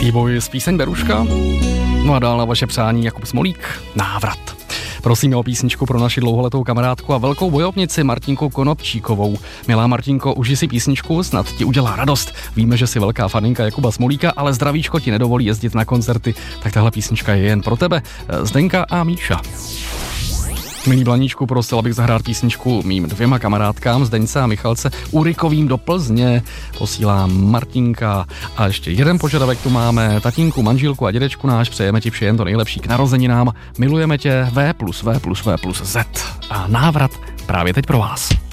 Vývoj z píseň Beruška. No a dál na vaše přání Jakub Smolík, Návrat. Prosíme o písničku pro naši dlouholetou kamarádku a velkou bojovnici Martinku Konopčíkovou. Milá Martinko, uži si písničku, snad ti udělá radost. Víme, že jsi velká faninka Jakuba Smolíka, ale zdravíčko ti nedovolí jezdit na koncerty, tak tahle písnička je jen pro tebe. Zdenka a Míša. Milý Blaníčku, prosil bych zahrát písničku mým 2 kamarádkám, Zdeňce a Michalce Urikovým do Plzně. Posílám Martinka a ještě jeden požadavek tu máme. Tatínku, manželku a dědečku náš, přejeme ti vše jen to nejlepší k narozeninám. Milujeme tě V+V+V+Z. A Návrat právě teď pro vás.